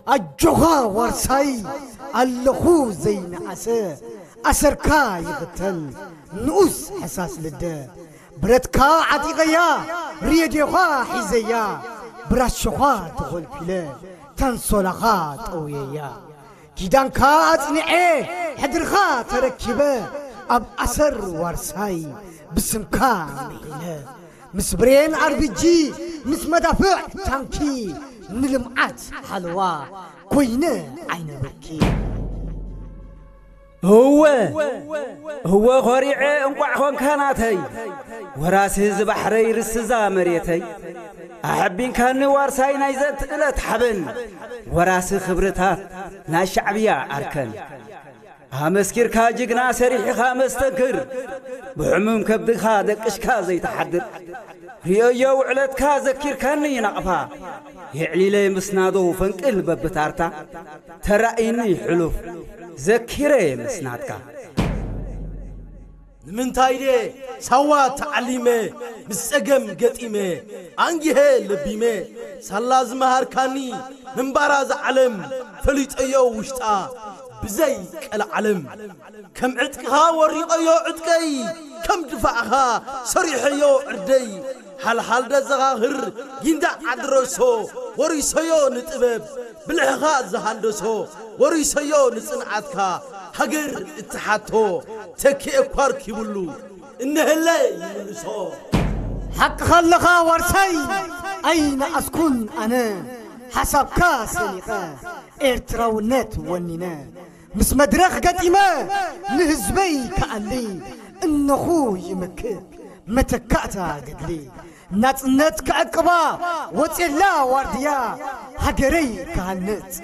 أجوها ورساي اللخو زين أسركا يقتل نؤس حساس لده برتكا عتيقيا ريديوها حزيا براشوها تغل بلا تنصلخات أويا كيدان كات نعي حدرخا تركبه أب أسر ورساي بسمكا مهلا مسبرين عربجي مس مدافع تانكي نلمعت حلوة كوينة عين بكي هو غريعي انقع هون كاناتي وراسي زبحري رسزا مريتي أحبين كان وارساي نايزت إلا تحبن وراسي خبرتها نا الشعبية أركن هامسكير كاجقنا سريح خامستكر بحموم كبد خادك إشكا زي تحدر ريو وعلت كازكير كاني نقفا يعلي لي مسنادو فنقل ببتارتا ترأيني حلوف ذكري مسنادك من تايدي سوا تعليمي مسقم قطيمي عنجيه لبيمي سلاز مهار كاني من باراز علم فليت ايو وشتا بزيك العلم كم عدكها وريق ايو عدكي كم دفعها صريح ايو عردي حال دا زغاهر يندا عدرسو وريسيو نتبب بالعخاء زهاندسو وريسيو نصنعاتكا هجر اتحاتو تكي اكوار كيبولو إنه اللي يملسو حق خلقا ورساي أين أسكن أنا حسب كاسنقا إرتراونات وننا مس مدرخ قديمة نهزبي كأني إنه يمكب متكاتا قدلي نت كعقبا وتلا ورديا هجري كهنت